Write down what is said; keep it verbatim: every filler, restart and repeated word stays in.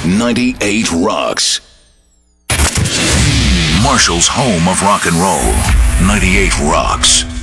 ninety-eight Rocks. Marshall's home of rock and roll. ninety-eight Rocks.